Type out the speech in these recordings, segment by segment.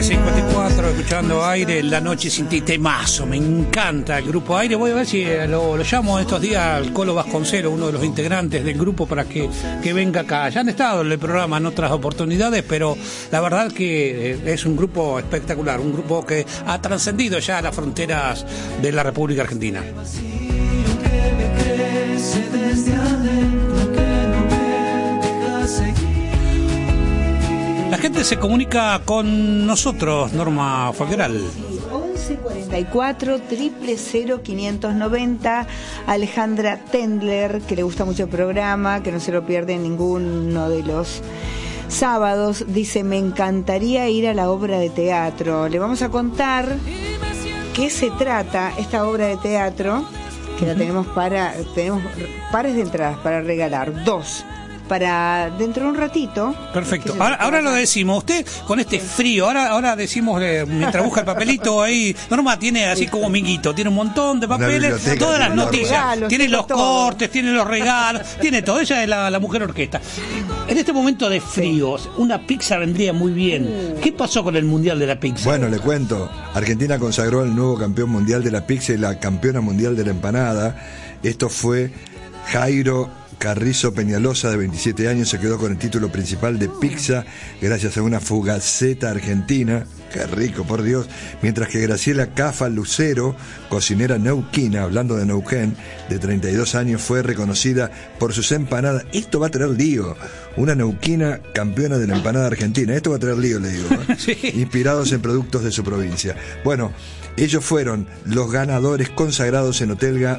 54, escuchando Aire, La Noche Sin Ti, temazo, me encanta el grupo Aire. Voy a ver si lo llamo estos días al Colo Vasconcelos, uno de los integrantes del grupo, para que venga acá. Ya han estado en el programa en otras oportunidades, pero la verdad que es un grupo espectacular, un grupo que ha trascendido ya las fronteras de la República Argentina. La gente se comunica con nosotros, Norma Folgueral. 1144 000 590. Alejandra Tendler, que le gusta mucho el programa, que no se lo pierde en ninguno de los sábados, dice: me encantaría ir a la obra de teatro. Le vamos a contar qué se trata esta obra de teatro, que la tenemos pares de entradas para regalar, 2 para dentro de un ratito. Perfecto. Ahora lo decimos. Usted con este frío, ahora decimos, mientras busca el papelito ahí, Norma tiene así como minguito, tiene un montón de papeles, todas las noticias, regalos, tiene los cortes, tiene los regalos, tiene todo. Ella es la mujer orquesta. En este momento de frío, una pizza vendría muy bien. ¿Qué pasó con el Mundial de la Pizza? Bueno, le cuento. Argentina consagró al nuevo campeón mundial de la pizza y la campeona mundial de la empanada. Esto fue Jairo Carrizo Peñalosa, de 27 años, se quedó con el título principal de pizza gracias a una fugaceta argentina. Qué rico, por Dios. Mientras que Graciela Cafa Lucero, cocinera neuquina, hablando de Neuquén, de 32 años, fue reconocida por sus empanadas. Esto va a traer lío. Una neuquina campeona de la empanada argentina. Esto va a traer lío, le digo. Sí. Inspirados en productos de su provincia. Bueno, ellos fueron los ganadores consagrados en Hotelga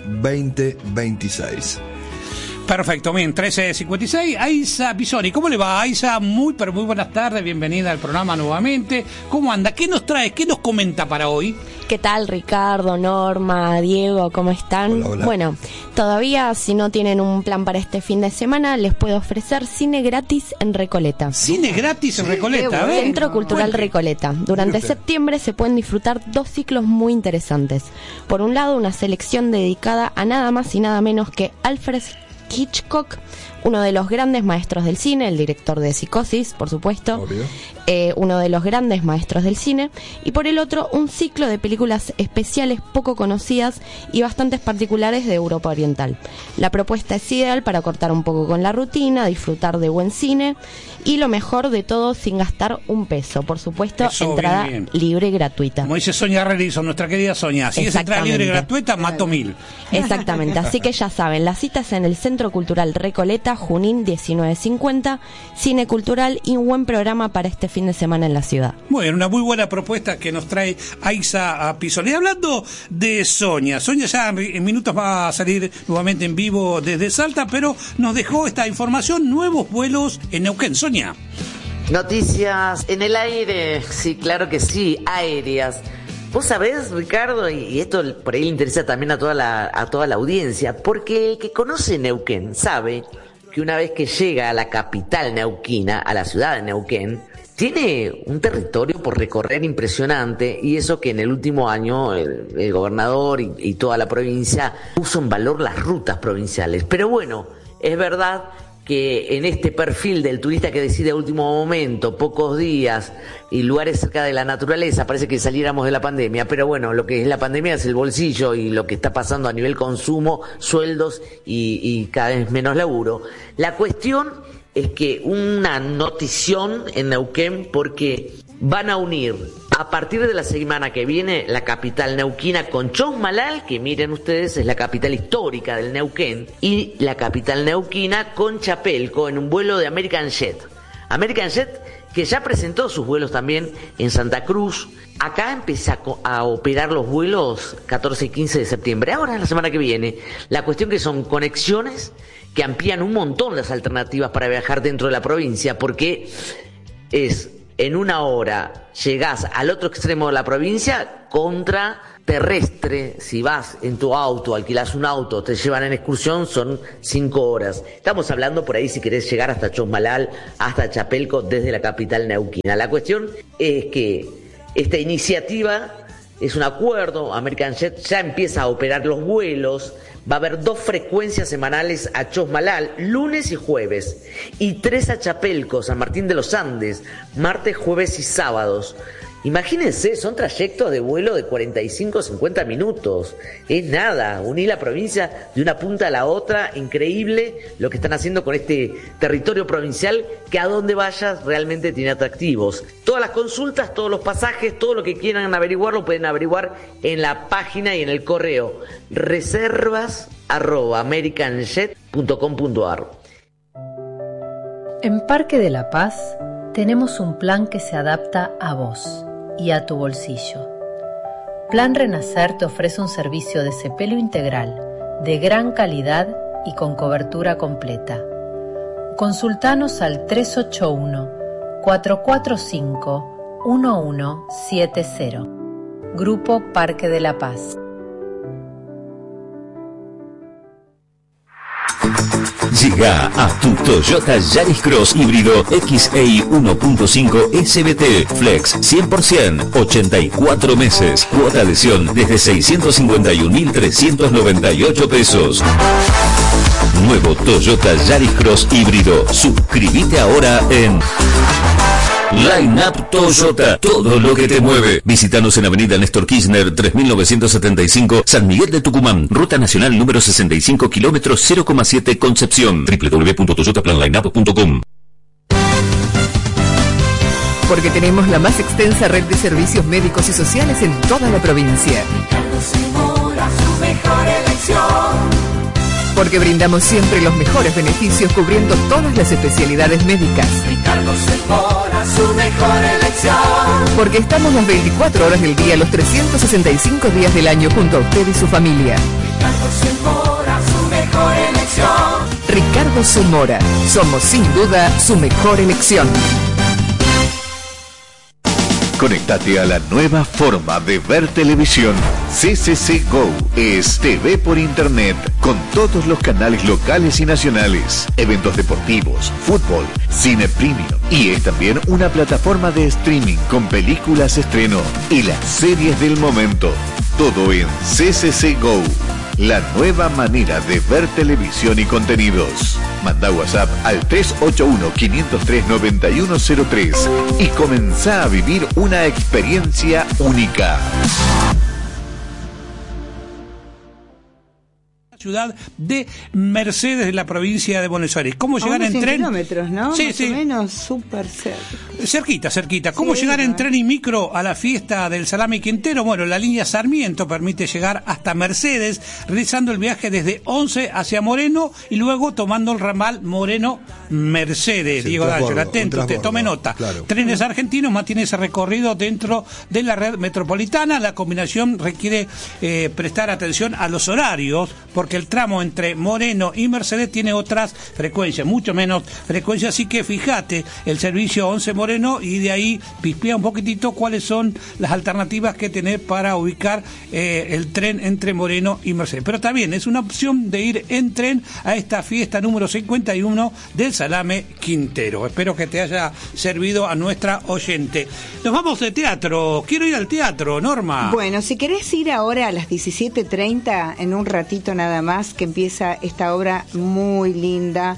2026. Perfecto, bien, 13:56. Aiza Pisoni, ¿cómo le va, Aiza? Pero muy buenas tardes, bienvenida al programa nuevamente. ¿Cómo anda? ¿Qué nos trae? ¿Qué nos comenta para hoy? ¿Qué tal, Ricardo, Norma, Diego? ¿Cómo están? Hola, hola. Bueno, todavía si no tienen un plan para este fin de semana, les puedo ofrecer cine gratis en Recoleta. Cine gratis en Recoleta, ¿ves? Centro Cultural Recoleta. Durante septiembre se pueden disfrutar 2 ciclos muy interesantes. Por un lado, una selección dedicada a nada más y nada menos que Alfred Hitchcock, uno de los grandes maestros del cine, el director de Psicosis, por supuesto, uno de los grandes maestros del cine, y por el otro, un ciclo de películas especiales poco conocidas y bastantes particulares de Europa Oriental. La propuesta es ideal para cortar un poco con la rutina, disfrutar de buen cine y lo mejor de todo, sin gastar un peso. Por supuesto, eso, entrada bien. libre y gratuita. Como dice Sonia Relison, nuestra querida Sonia, si es entrada libre y gratuita, mato 1000. Exactamente, así que ya saben, las citas en el Centro Cultural Recoleta, Junín 1950, cine cultural y un buen programa para este fin de semana en la ciudad. Muy bien, una muy buena propuesta que nos trae Aiza Pisoni. Y hablando de Sonia ya en minutos va a salir nuevamente en vivo desde Salta, pero nos dejó esta información: nuevos vuelos en Neuquén. Sonia. Noticias en el aire, sí, claro que sí, aéreas. Vos sabés, Ricardo, y esto por ahí le interesa también a toda la audiencia, porque el que conoce Neuquén sabe que una vez que llega a la capital neuquina, a la ciudad de Neuquén, tiene un territorio por recorrer impresionante, y eso que en el último año el gobernador y toda la provincia puso en valor las rutas provinciales. Pero bueno, es verdad que en este perfil del turista que decide a último momento, pocos días y lugares cerca de la naturaleza, parece que saliéramos de la pandemia, pero bueno, lo que es la pandemia es el bolsillo y lo que está pasando a nivel consumo, sueldos y cada vez menos laburo. La cuestión es que una notición en Neuquén, porque van a unir a partir de la semana que viene la capital neuquina con Chosmalal, que miren ustedes es la capital histórica del Neuquén, y la capital neuquina con Chapelco en un vuelo de American Jet. American Jet que ya presentó sus vuelos también en Santa Cruz. Acá empieza a operar los vuelos 14 y 15 de septiembre. Ahora, la semana que viene, la cuestión que son conexiones que amplían un montón las alternativas para viajar dentro de la provincia, porque es en una hora llegás al otro extremo de la provincia contra terrestre. Si vas en tu auto, alquilás un auto, te llevan en excursión, son 5 horas. Estamos hablando por ahí si querés llegar hasta Chosmalal, hasta Chapelco, desde la capital neuquina. La cuestión es que esta iniciativa es un acuerdo. American Jet ya empieza a operar los vuelos. Va a haber 2 frecuencias semanales a Chosmalal, lunes y jueves, y 3 a Chapelco, San Martín de los Andes, martes, jueves y sábados. Imagínense, son trayectos de vuelo de 45 o 50 minutos. Es nada, unir la provincia de una punta a la otra. Increíble lo que están haciendo con este territorio provincial que a donde vayas realmente tiene atractivos. Todas las consultas, todos los pasajes, todo lo que quieran averiguar lo pueden averiguar en la página y en el correo reservas@americanjet.com.ar. En Parque de la Paz tenemos un plan que se adapta a vos y a tu bolsillo. Plan Renacer te ofrece un servicio de cepelo integral, de gran calidad y con cobertura completa. Consultanos al 381-445-1170. Grupo Parque de la Paz. Llega a tu Toyota Yaris Cross híbrido XEI 1.5 SBT Flex 100%, 84 meses, cuota adhesión desde 651.398 pesos. Nuevo Toyota Yaris Cross híbrido. Suscríbete ahora en Line Up Toyota, todo lo que te mueve. Visítanos en Avenida Néstor Kirchner 3975, San Miguel de Tucumán, Ruta Nacional número 65, kilómetros 0,7 Concepción. www.toyotaplanlineup.com. Porque tenemos la más extensa red de servicios médicos y sociales en toda la provincia. Su mejor elección. Porque brindamos siempre los mejores beneficios cubriendo todas las especialidades médicas. Ricardo Zamora, su mejor elección. Porque estamos las 24 horas del día, los 365 días del año junto a usted y su familia. Ricardo Zamora, su mejor elección. Ricardo Zamora, somos sin duda su mejor elección. Conéctate a la nueva forma de ver televisión. CCC Go es TV por internet con todos los canales locales y nacionales, eventos deportivos, fútbol, cine premium y es también una plataforma de streaming con películas estreno y las series del momento. Todo en CCC Go. La nueva manera de ver televisión y contenidos. Manda WhatsApp al 381-503-9103 y comenzá a vivir una experiencia única. Ciudad de Mercedes de la provincia de Buenos Aires. ¿Cómo llegar en tren? Kilómetros, ¿no? Sí, Más sí. o menos, súper cerca. Cerquita. ¿Cómo llegar en tren y micro a la fiesta del Salame Quintero? Bueno, la línea Sarmiento permite llegar hasta Mercedes, realizando el viaje desde 11 hacia Moreno y luego tomando el ramal Moreno-Mercedes. Sí, Diego transbordo, D'Angelo, atento usted, transbordo, tome nota. claro. Trenes Argentinos mantiene ese recorrido dentro de la red metropolitana. La combinación requiere prestar atención a los horarios, porque el tramo entre Moreno y Mercedes tiene otras frecuencias, mucho menos frecuencia, así que fíjate el servicio 11 Moreno y de ahí pispea un poquitito cuáles son las alternativas que tenés para ubicar el tren entre Moreno y Mercedes. Pero también es una opción de ir en tren a esta fiesta número 51 del Salame Quintero. Espero que te haya servido a nuestra oyente. Nos vamos de teatro. Quiero ir al teatro, Norma. Bueno, si querés ir ahora a las 17:30, en un ratito nada más, que empieza esta obra muy linda,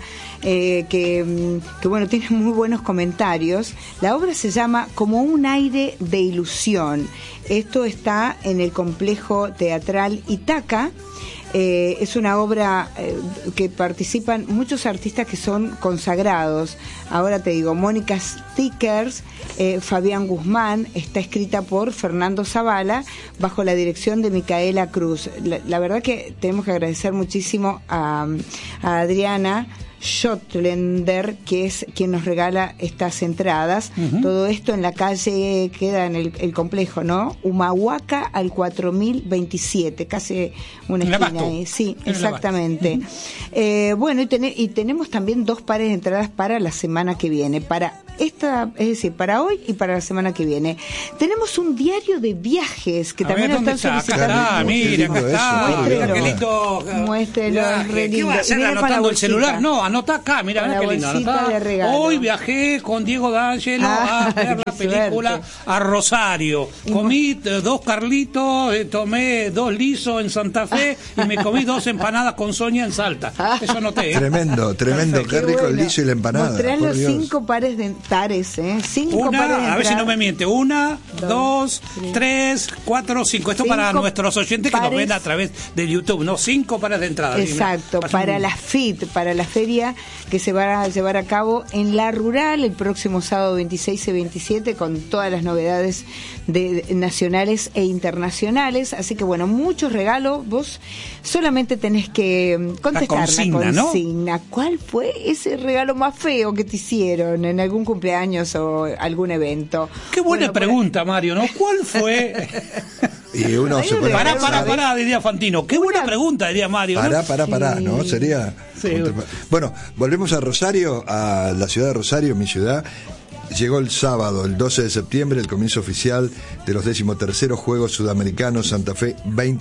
que bueno, tiene muy buenos comentarios. La obra se llama Como un aire de ilusión. Esto está en el complejo teatral Itaca. Es una obra que participan muchos artistas que son consagrados. Ahora te digo, Mónica Stickers, Fabián Guzmán, está escrita por Fernando Zavala, bajo la dirección de Micaela Cruz. La verdad que tenemos que agradecer muchísimo a Adriana Schotlender, que es quien nos regala estas entradas. Todo esto en la calle, queda en el complejo, ¿no? Humahuaca al 4027, casi una esquina ahí. Sí, exactamente. Bueno, y tenemos también 2 pares de entradas para la semana que viene, para esta, es decir, para hoy y para la semana que viene. Tenemos un diario de viajes que también lo están solicitando. Mira, acá está. Qué lindo. Muéstrelo, es re ¿Qué lindo. va a hacer anotando el celular? No, anota acá, mira qué lindo. Hoy viajé con Diego D'Angelo a ver la película a Rosario. Comí 2 Carlitos, tomé 2 lisos en Santa Fe y me comí 2 empanadas con Sonia en Salta. Eso anoté. Tremendo. Qué rico el liso y la empanada. Mostrar los 5 pares, 5 pares de entrada. A ver si no me miente. 1, 2, 3, 4, 5. Esto para nuestros oyentes que nos ven a través de YouTube, ¿no? 5 pares de entrada. Exacto, para la FIT, para la feria que se va a llevar a cabo en La Rural el próximo sábado 26 y 27 con todas las novedades nacionales e internacionales. Así que bueno, muchos regalos. Vos solamente tenés que contestar la consigna. ¿No? ¿Cuál fue ese regalo más feo que te hicieron en algún cumpleaños o algún evento? Qué buena pregunta, Mario, ¿no? ¿Cuál fue? Y uno se puede... Pará, diría Fantino. Qué buena pregunta, diría Mario. Pará, ¿no? Sería... Sí. Bueno, volvemos a Rosario, a la ciudad de Rosario, mi ciudad. Llegó el sábado, el 12 de septiembre, el comienzo oficial de los 13º Juegos Sudamericanos Santa Fe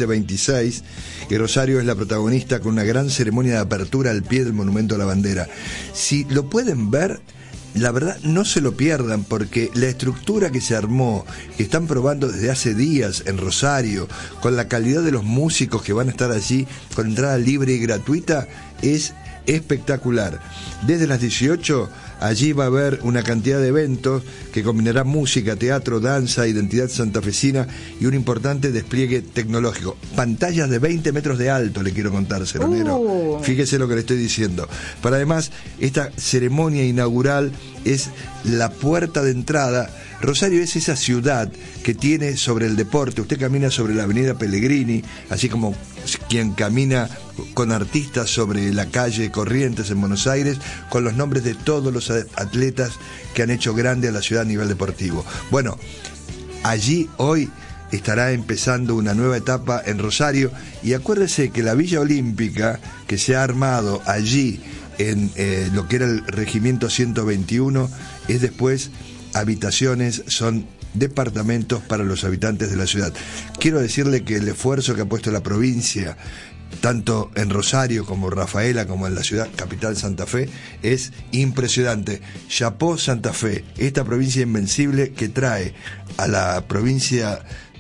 2026, y Rosario es la protagonista con una gran ceremonia de apertura al pie del Monumento a la Bandera. Si lo pueden ver, la verdad no se lo pierdan, porque la estructura que se armó, que están probando desde hace días en Rosario, con la calidad de los músicos que van a estar allí, con entrada libre y gratuita, es espectacular. Desde las 18 allí va a haber una cantidad de eventos que combinará música, teatro, danza, identidad santafesina y un importante despliegue tecnológico. Pantallas de 20 metros de alto, le quiero contar, Ceronero. Fíjese lo que le estoy diciendo. Pero además, esta ceremonia inaugural es la puerta de entrada. Rosario es esa ciudad que tiene sobre el deporte. Usted camina sobre la avenida Pellegrini, así como quien camina con artistas sobre la calle Corrientes en Buenos Aires, con los nombres de todos los atletas que han hecho grande a la ciudad a nivel deportivo. Bueno, allí hoy estará empezando una nueva etapa en Rosario, y acuérdese que la Villa Olímpica que se ha armado allí en lo que era el Regimiento 121 es después habitaciones, son departamentos para los habitantes de la ciudad. Quiero decirle que el esfuerzo que ha puesto la provincia, tanto en Rosario como Rafaela, como en la ciudad capital Santa Fe, es impresionante. Chapó Santa Fe, esta provincia invencible que trae a la provincia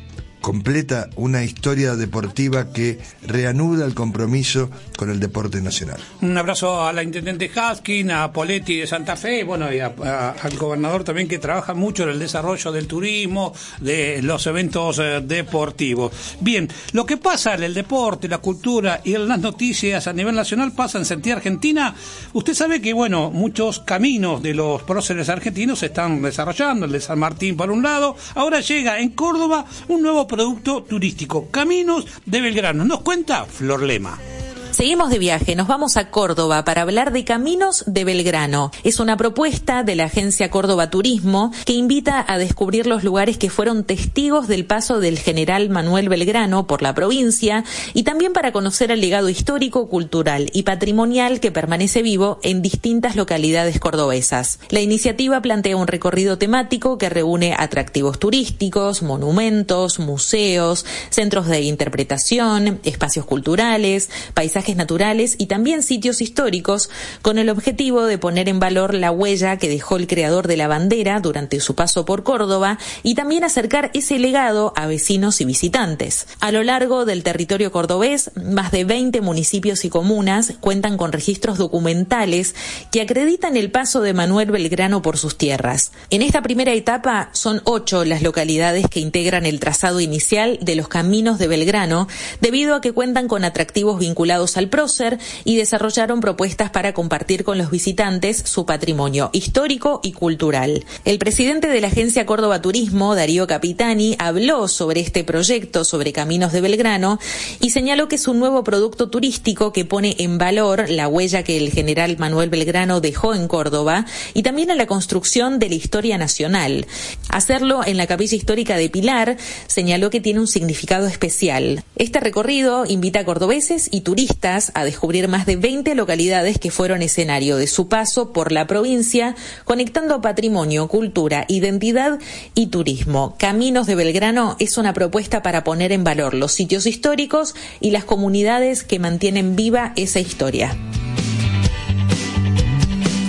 completa una historia deportiva que reanuda el compromiso con el deporte nacional. Un abrazo a la intendente Haskin, a Poletti de Santa Fe, bueno, y al gobernador también, que trabaja mucho en el desarrollo del turismo, de los eventos deportivos. Bien, lo que pasa en el deporte, la cultura y en las noticias a nivel nacional pasa en Sentía Argentina. Usted sabe que, bueno, muchos caminos de los próceres argentinos se están desarrollando, el de San Martín por un lado. Ahora llega en Córdoba un nuevo producto turístico, Caminos de Belgrano. Nos cuenta Flor Lema. Seguimos de viaje, nos vamos a Córdoba para hablar de Caminos de Belgrano. Es una propuesta de la agencia Córdoba Turismo que invita a descubrir los lugares que fueron testigos del paso del general Manuel Belgrano por la provincia, y también para conocer el legado histórico, cultural y patrimonial que permanece vivo en distintas localidades cordobesas. La iniciativa plantea un recorrido temático que reúne atractivos turísticos, monumentos, museos, centros de interpretación, espacios culturales, paisajes naturales y también sitios históricos, con el objetivo de poner en valor la huella que dejó el creador de la bandera durante su paso por Córdoba y también acercar ese legado a vecinos y visitantes. A lo largo del territorio cordobés, más de 20 municipios y comunas cuentan con registros documentales que acreditan el paso de Manuel Belgrano por sus tierras. En esta primera etapa son 8 las localidades que integran el trazado inicial de los Caminos de Belgrano, debido a que cuentan con atractivos vinculados al prócer y desarrollaron propuestas para compartir con los visitantes su patrimonio histórico y cultural. El presidente de la agencia Córdoba Turismo, Darío Capitani, habló sobre este proyecto sobre Caminos de Belgrano y señaló que es un nuevo producto turístico que pone en valor la huella que el general Manuel Belgrano dejó en Córdoba y también a la construcción de la historia nacional. Hacerlo en la Capilla Histórica de Pilar señaló que tiene un significado especial. Este recorrido invita a cordobeses y turistas a descubrir más de 20 localidades que fueron escenario de su paso por la provincia, conectando patrimonio, cultura, identidad y turismo. Caminos de Belgrano es una propuesta para poner en valor los sitios históricos y las comunidades que mantienen viva esa historia.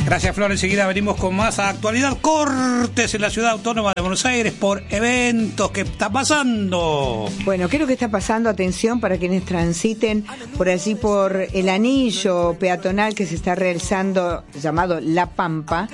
Gracias, Flor. Enseguida venimos con más actualidad. Cortes en la Ciudad Autónoma de Buenos Aires por eventos que está pasando. Bueno, ¿qué es lo que está pasando? Atención para quienes transiten por allí por el anillo peatonal que se está realizando, llamado La Pampa,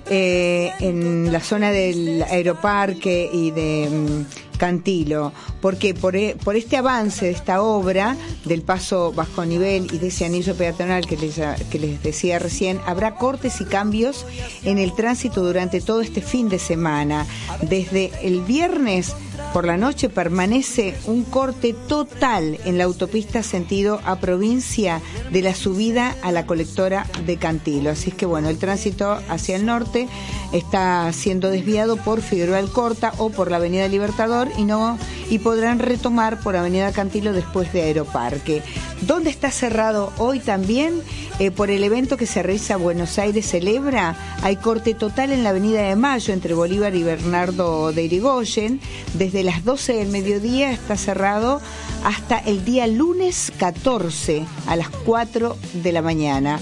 en la zona del Aeroparque y de Cantilo. ¿Por qué? Por este avance de esta obra del paso bajo nivel y de ese anillo peatonal que les decía recién, habrá cortes y cambios en el tránsito durante todo este fin de semana. Desde el viernes por la noche permanece un corte total en la autopista sentido a provincia de la subida a la colectora de Cantilo. Así es que bueno, el tránsito hacia el norte está siendo desviado por Figueroa Alcorta o por la Avenida Libertador y podrán retomar por Avenida Cantilo después de Aeroparque. ¿Dónde está cerrado hoy también? Por el evento que se realiza Buenos Aires Celebra, hay corte total en la Avenida de Mayo entre Bolívar y Bernardo de Irigoyen. Desde las 12 del mediodía está cerrado hasta el día lunes 14 a las 4 de la mañana.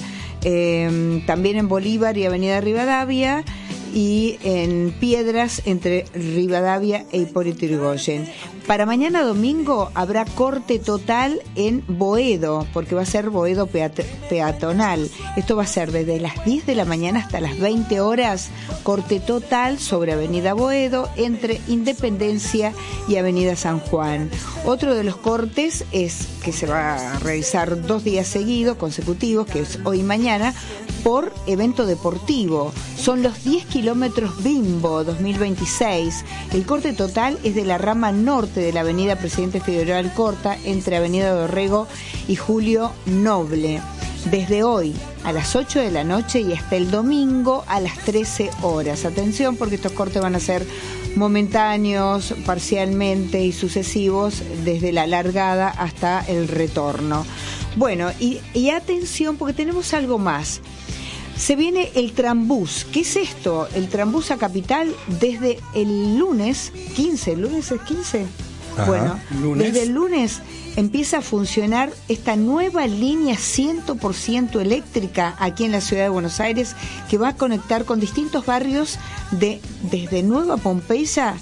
También en Bolívar y Avenida Rivadavia, y en Piedras entre Rivadavia e Hipólito Yrigoyen. Para mañana domingo habrá corte total en Boedo, porque va a ser Boedo peatonal. Esto va a ser desde las 10 de la mañana hasta las 20 horas, corte total sobre Avenida Boedo entre Independencia y Avenida San Juan. Otro de los cortes es que se va a realizar 2 días seguidos, consecutivos, que es hoy y mañana, por evento deportivo. Son los 10 kilómetros Bimbo 2026. El corte total es de la rama norte de la avenida Presidente Figueroa Alcorta entre Avenida Dorrego y Julio Noble. Desde hoy a las 8 de la noche y hasta el domingo a las 13 horas. Atención, porque estos cortes van a ser momentáneos, parcialmente y sucesivos desde la largada hasta el retorno. Bueno, y atención, porque tenemos algo más. Se viene el Trambús. ¿Qué es esto? El Trambús a Capital desde el lunes 15. ¿El lunes es 15? Ajá, bueno, lunes. Desde el lunes empieza a funcionar esta nueva línea 100% eléctrica aquí en la ciudad de Buenos Aires, que va a conectar con distintos barrios desde Nueva Pompeya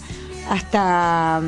hasta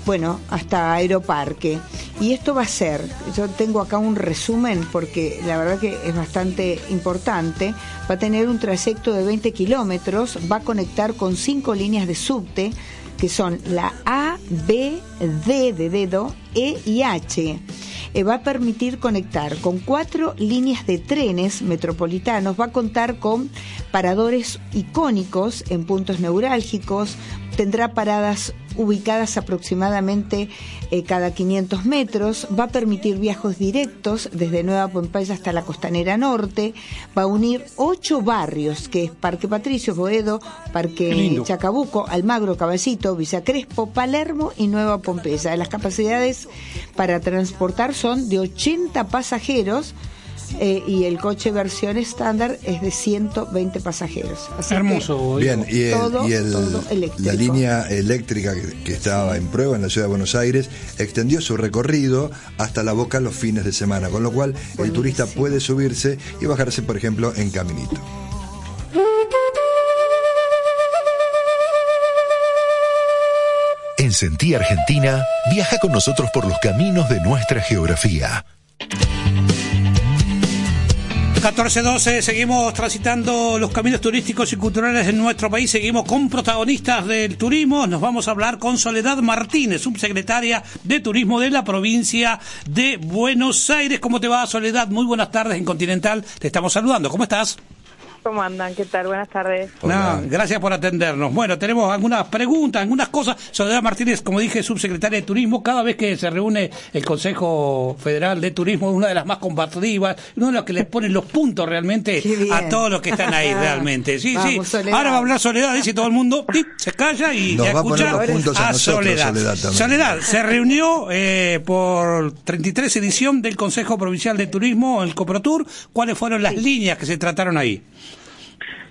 Aeroparque. Y esto va a ser, yo tengo acá un resumen porque la verdad que es bastante importante, va a tener un trayecto de 20 kilómetros, va a conectar con 5 líneas de subte, que son la A, B, D de dedo, E y H. Va a permitir conectar con 4 líneas de trenes metropolitanos, va a contar con paradores icónicos en puntos neurálgicos, tendrá paradas ubicadas aproximadamente cada 500 metros, va a permitir viajes directos desde Nueva Pompeya hasta la Costanera Norte, va a unir 8 barrios, que es Parque Patricios, Boedo, Parque Chacabuco, Almagro, Caballito, Villa Crespo, Palermo y Nueva Pompeya. Las capacidades para transportar son de 80 pasajeros, y el coche versión estándar es de 120 pasajeros. Así hermoso. Bien, la línea eléctrica que estaba en prueba en la ciudad de Buenos Aires extendió su recorrido hasta La Boca los fines de semana, con lo cual el turista puede subirse y bajarse, por ejemplo, en Caminito. En Sentí Argentina, viaja con nosotros por los caminos de nuestra geografía. 14:12, seguimos transitando los caminos turísticos y culturales de nuestro país, seguimos con protagonistas del turismo. Nos vamos a hablar con Soledad Martínez, subsecretaria de Turismo de la provincia de Buenos Aires. ¿Cómo te va, Soledad? Muy buenas tardes en Continental, te estamos saludando. ¿Cómo estás? ¿Cómo andan? ¿Qué tal? Buenas tardes. No, gracias por atendernos. Bueno, tenemos algunas preguntas, algunas cosas. Soledad Martínez, como dije, subsecretaria de Turismo. Cada vez que se reúne el Consejo Federal de Turismo, una de las más combativas, uno de los que les ponen los puntos realmente a todos los que están ahí realmente. Sí, vamos, sí. Ahora va a hablar Soledad, dice todo el mundo, se calla y ya escucha a Soledad. Soledad se reunió por 33 edición del Consejo Provincial de Turismo, el Coprotur. ¿Cuáles fueron las líneas que se trataron ahí?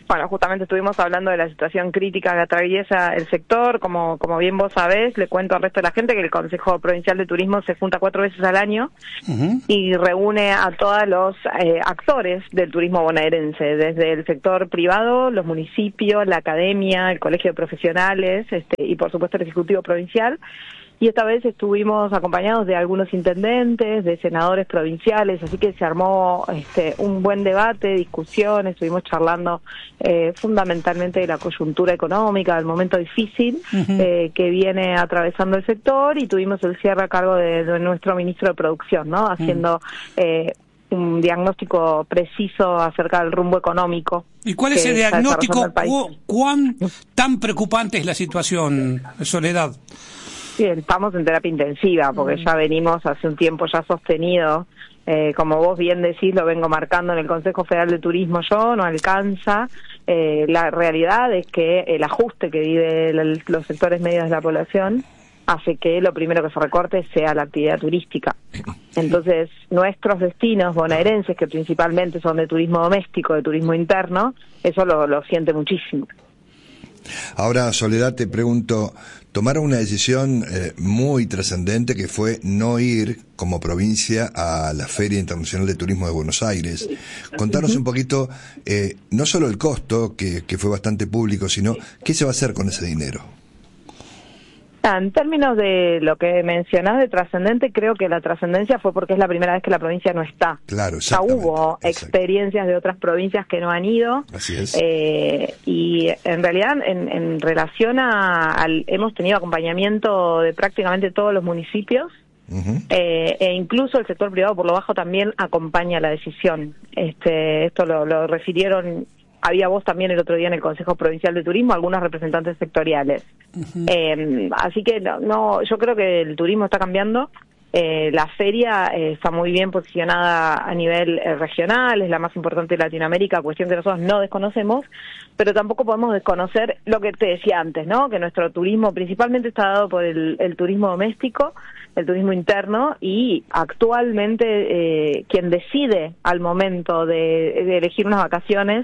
Bueno, justamente estuvimos hablando de la situación crítica que atraviesa el sector. Como bien vos sabés, le cuento al resto de la gente que el Consejo Provincial de Turismo se junta 4 veces al año y reúne a todos los actores del turismo bonaerense, desde el sector privado, los municipios, la academia, el colegio de profesionales y por supuesto el Ejecutivo Provincial. Y esta vez estuvimos acompañados de algunos intendentes, de senadores provinciales, así que se armó un buen debate, discusión, estuvimos charlando fundamentalmente de la coyuntura económica, del momento difícil que viene atravesando el sector, y tuvimos el cierre a cargo de nuestro ministro de Producción, ¿no? Haciendo un diagnóstico preciso acerca del rumbo económico. ¿Y cuál es el diagnóstico? ¿Cuán tan preocupante es la situación, Soledad? Sí, estamos en terapia intensiva, porque ya venimos hace un tiempo ya sostenido, como vos bien decís, lo vengo marcando en el Consejo Federal de Turismo no alcanza. La realidad es que el ajuste que vive los sectores medios de la población hace que lo primero que se recorte sea la actividad turística. Entonces, nuestros destinos bonaerenses, que principalmente son de turismo doméstico, de turismo interno, eso lo siente muchísimo. Ahora, Soledad, te pregunto, tomaron una decisión muy trascendente, que fue no ir como provincia a la Feria Internacional de Turismo de Buenos Aires. Contanos un poquito, no solo el costo, que fue bastante público, sino qué se va a hacer con ese dinero. En términos de lo que mencionás de trascendente, creo que la trascendencia fue porque es la primera vez que la provincia no está. Claro, ya hubo experiencias de otras provincias que no han ido. Así es. Y en realidad, en relación hemos tenido acompañamiento de prácticamente todos los municipios. E incluso el sector privado por lo bajo también acompaña la decisión. Esto lo refirieron. Había voz también el otro día en el Consejo Provincial de Turismo, algunos representantes sectoriales. Así que yo creo que el turismo está cambiando. La feria está muy bien posicionada a nivel regional, es la más importante de Latinoamérica, cuestión que nosotros no desconocemos, pero tampoco podemos desconocer lo que te decía antes, ¿no? Que nuestro turismo principalmente está dado por el turismo doméstico, el turismo interno, y actualmente quien decide al momento de elegir unas vacaciones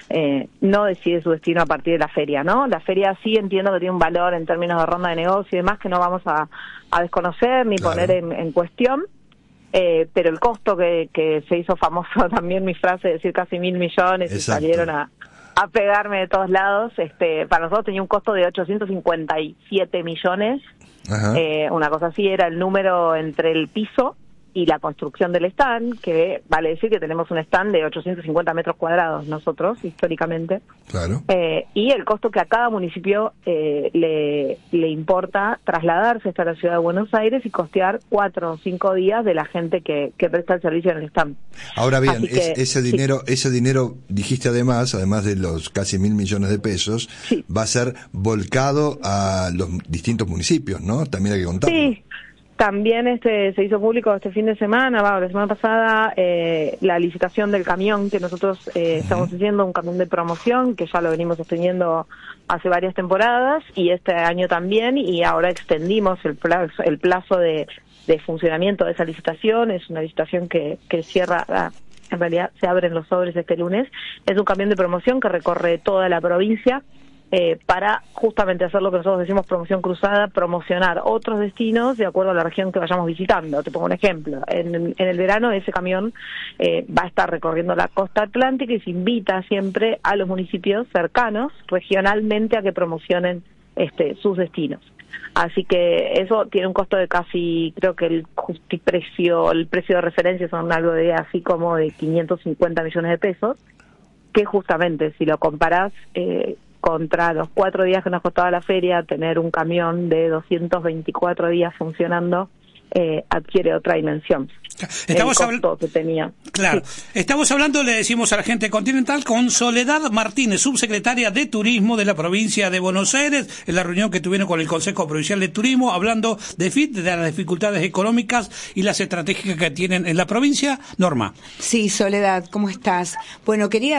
no decide su destino a partir de la feria, ¿no? La feria sí entiendo que tiene un valor en términos de ronda de negocio y demás que no vamos a desconocer ni poner en cuestión, pero el costo que se hizo famoso también mi frase de decir casi 1.000 millones. Exacto. Y salieron a pegarme de todos lados, para nosotros tenía un costo de 857 millones. Una cosa así era el número entre el piso y la construcción del stand, que vale decir que tenemos un stand de 850 metros cuadrados nosotros, históricamente. Claro. Y el costo que a cada municipio le importa trasladarse hasta la ciudad de Buenos Aires y costear 4 o 5 días de la gente que presta el servicio en el stand. Ahora bien, ese dinero, dijiste además de los casi 1.000 millones de pesos, va a ser volcado a los distintos municipios, ¿no? También hay que contarlo. Sí. También se hizo público este fin de semana, la semana pasada, la licitación del camión que nosotros estamos haciendo, un camión de promoción que ya lo venimos sosteniendo hace varias temporadas y este año también, y ahora extendimos el plazo de funcionamiento de esa licitación. Es una licitación que cierra, en realidad se abren los sobres este lunes. Es un camión de promoción que recorre toda la provincia, para justamente hacer lo que nosotros decimos promoción cruzada, promocionar otros destinos de acuerdo a la región que vayamos visitando. Te pongo un ejemplo. En el verano ese camión va a estar recorriendo la costa atlántica y se invita siempre a los municipios cercanos regionalmente a que promocionen sus destinos. Así que eso tiene un costo de casi, creo que el precio de referencia son algo de así como de 550 millones de pesos, que justamente si lo comparás contra los 4 días que nos costaba la feria, tener un camión de 224 días funcionando adquiere otra dimensión. Estamos hablando que tenía. Claro, estamos hablando, le decimos a la gente continental, con Soledad Martínez, subsecretaria de Turismo de la provincia de Buenos Aires, en la reunión que tuvieron con el Consejo Provincial de Turismo, hablando de las dificultades económicas y las estrategias que tienen en la provincia. Norma. Sí, Soledad, ¿cómo estás? Bueno, quería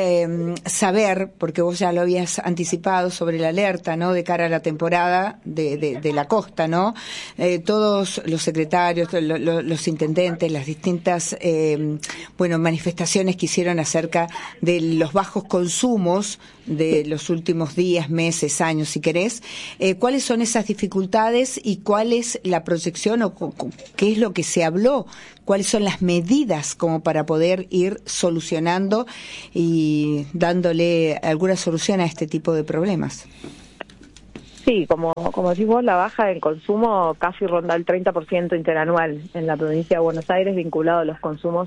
saber, porque vos ya lo habías anticipado sobre la alerta, ¿no?, de cara a la temporada de la costa, ¿no? Todos los secretarios, los intendentes, las distintas manifestaciones que hicieron acerca de los bajos consumos de los últimos días, meses, años, si querés. ¿Cuáles son esas dificultades y cuál es la proyección o qué es lo que se habló? ¿Cuáles son las medidas como para poder ir solucionando y dándole alguna solución a este tipo de problemas? Sí, como decís vos, la baja del consumo casi ronda el 30% interanual en la provincia de Buenos Aires, vinculado a los consumos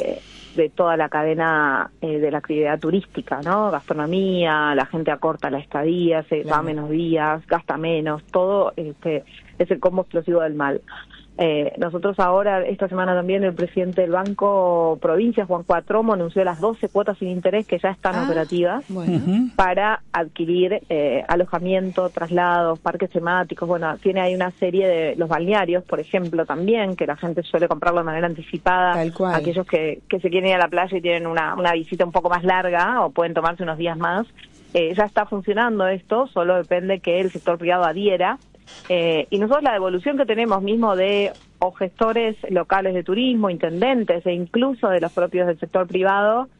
de toda la cadena de la actividad turística, ¿no? Gastronomía, la gente acorta la estadía, se va menos días, gasta menos, todo es el combo explosivo del mal. Nosotros ahora, esta semana también, el presidente del Banco Provincia, Juan Cuatromo, anunció las 12 cuotas sin interés que ya están operativas para adquirir alojamiento, traslados, parques temáticos. Bueno, tiene ahí una serie de los balnearios, por ejemplo, también, que la gente suele comprarlo de manera anticipada. Aquellos que se quieren ir a la playa y tienen una visita un poco más larga o pueden tomarse unos días más. Ya está funcionando esto, solo depende que el sector privado adhiera. Y nosotros la devolución que tenemos mismo de o gestores locales de turismo, intendentes e incluso de los propios del sector privado,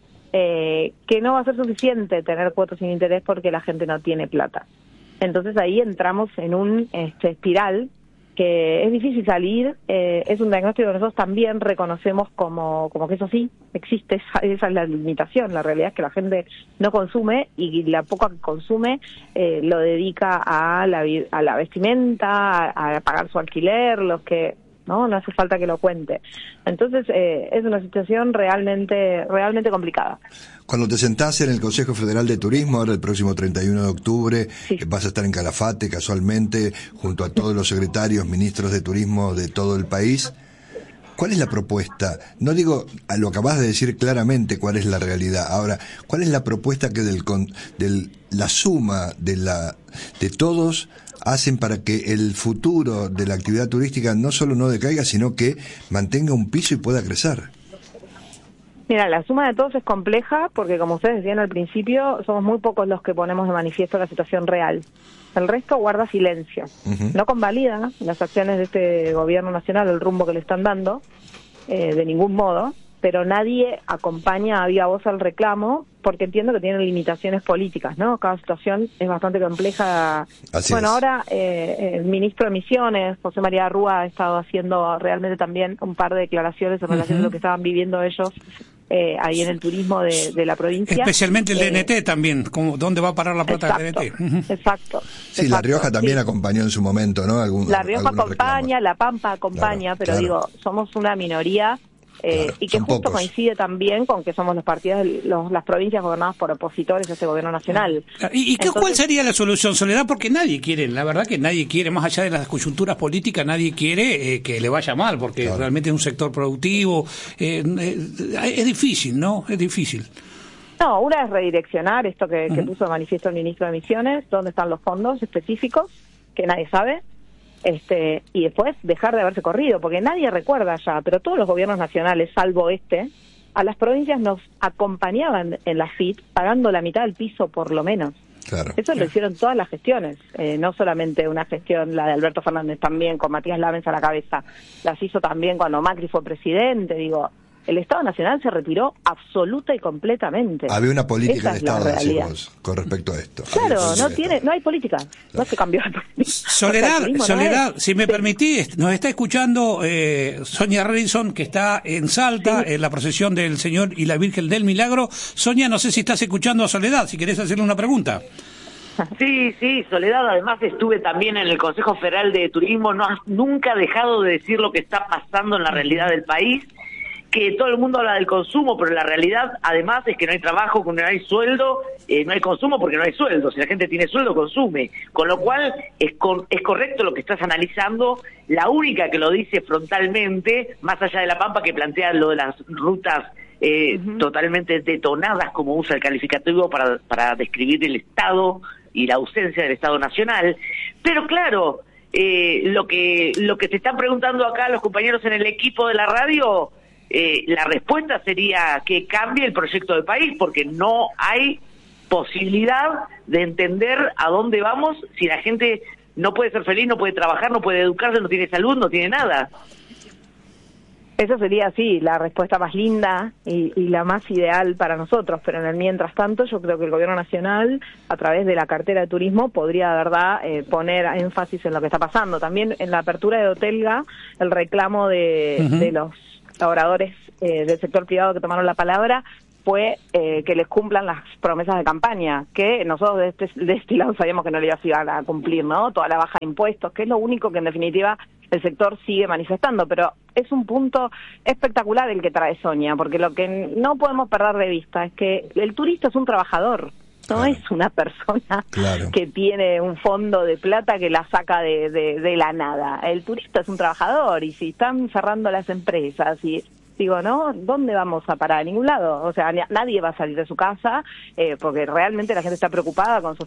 que no va a ser suficiente tener cuotas sin interés porque la gente no tiene plata. Entonces ahí entramos en un espiral que es difícil salir. Es un diagnóstico que nosotros también reconocemos como que eso sí existe, esa es la limitación. La realidad es que la gente no consume y la poca que consume lo dedica a la vestimenta, a pagar su alquiler, no hace falta que lo cuente. Entonces es una situación realmente complicada. Cuando te sentás en el Consejo Federal de Turismo, ahora el próximo 31 de octubre, vas a estar en Calafate casualmente, junto a todos los secretarios, ministros de turismo de todo el país. ¿Cuál es la propuesta? No digo, lo acabas de decir claramente cuál es la realidad. Ahora, ¿cuál es la propuesta que la suma de todos hacen para que el futuro de la actividad turística no solo no decaiga, sino que mantenga un piso y pueda crecer? Mira, la suma de todos es compleja porque, como ustedes decían al principio, somos muy pocos los que ponemos de manifiesto la situación real. El resto guarda silencio. No convalida las acciones de este gobierno nacional, el rumbo que le están dando, de ningún modo, pero nadie acompaña a viva voz al reclamo porque entiendo que tienen limitaciones políticas, ¿no? Cada situación es bastante compleja. Ahora el ministro de Misiones, José María Rúa, ha estado haciendo realmente también un par de declaraciones en relación a lo que estaban viviendo ellos ahí en el turismo de la provincia. Especialmente el DNT también, ¿dónde va a parar la plata del DNT? Exacto. Sí, La Rioja también acompañó en su momento, ¿no? La Rioja acompaña, La Pampa acompaña, pero digo, somos una minoría. Y que justo pocos. Coincide también con que somos los partidos, las provincias gobernadas por opositores a este gobierno nacional. Entonces, ¿cuál sería la solución, Soledad? Porque nadie quiere, la verdad que nadie quiere, más allá de las coyunturas políticas, nadie quiere que le vaya mal, porque realmente es un sector productivo. Es difícil, ¿no? Es difícil. No, una es redireccionar esto que puso de manifiesto el ministro de Misiones, dónde están los fondos específicos, que nadie sabe. Y después dejar de haberse corrido, porque nadie recuerda ya, pero todos los gobiernos nacionales, salvo a las provincias nos acompañaban en la FIT pagando la mitad del piso por lo menos. Eso lo hicieron todas las gestiones, no solamente una gestión, la de Alberto Fernández también, con Matías Lamens a la cabeza, las hizo también cuando Macri fue presidente. El Estado Nacional se retiró absoluta y completamente. Había una política de Estado, decimos, con respecto a esto. Claro, no hay política, no se cambió. Soledad, si me permitís, nos está escuchando Sonia Redison, que está en Salta, en la procesión del Señor y la Virgen del Milagro. Sonia, no sé si estás escuchando a Soledad, si querés hacerle una pregunta. Sí, Soledad, además estuve también en el Consejo Federal de Turismo, nunca ha dejado de decir lo que está pasando en la realidad del país, que todo el mundo habla del consumo, pero la realidad además es que no hay trabajo, que no hay sueldo, no hay consumo porque no hay sueldo. Si la gente tiene sueldo, consume. Con lo cual es correcto lo que estás analizando. La única que lo dice frontalmente, más allá de La Pampa, que plantea lo de las rutas totalmente detonadas, como usa el calificativo para describir el Estado y la ausencia del Estado Nacional. Pero claro, lo que te están preguntando acá los compañeros en el equipo de la radio, la respuesta sería que cambie el proyecto del país, porque no hay posibilidad de entender a dónde vamos si la gente no puede ser feliz, no puede trabajar, no puede educarse, no tiene salud, no tiene nada. Eso sería, sí, la respuesta más linda y la más ideal para nosotros, pero en el mientras tanto yo creo que el Gobierno Nacional, a través de la cartera de turismo, podría de verdad poner énfasis en lo que está pasando. También en la apertura de Hotelga, el reclamo de los laboradores del sector privado que tomaron la palabra fue que les cumplan las promesas de campaña, que nosotros de este lado sabíamos que no les iban a cumplir, ¿no? Toda la baja de impuestos, que es lo único que en definitiva el sector sigue manifestando, pero es un punto espectacular el que trae Sonia, porque lo que no podemos perder de vista es que el turista es un trabajador, no es una persona que tiene un fondo de plata que la saca de la nada. El turista es un trabajador, y si están cerrando las empresas y digo, ¿no? ¿Dónde vamos a parar? A ningún lado. O sea, nadie va a salir de su casa porque realmente la gente está preocupada con sus